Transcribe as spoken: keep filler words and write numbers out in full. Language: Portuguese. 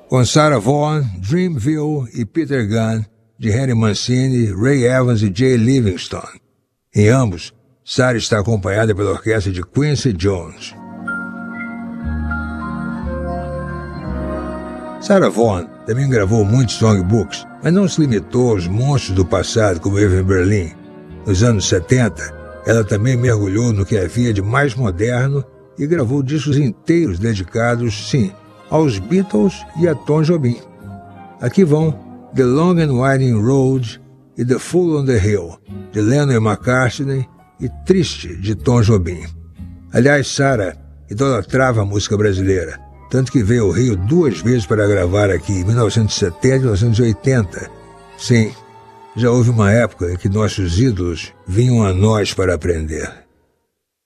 com Sarah Vaughan, Dreamville e Peter Gunn, de Henry Mancini, Ray Evans e Jay Livingston. Em ambos, Sarah está acompanhada pela orquestra de Quincy Jones. Sarah Vaughan também gravou muitos songbooks, mas não se limitou aos monstros do passado como Irving Berlin. Nos anos setenta, ela também mergulhou no que havia de mais moderno e gravou discos inteiros dedicados, sim, aos Beatles e a Tom Jobim. Aqui vão The Long and Winding Road e The Fool on the Hill, de Lennon e McCartney, e Triste, de Tom Jobim. Aliás, Sarah idolatrava a música brasileira, tanto que veio ao Rio duas vezes para gravar aqui, em mil novecentos e setenta e mil novecentos e oitenta. Sim, já houve uma época em que nossos ídolos vinham a nós para aprender.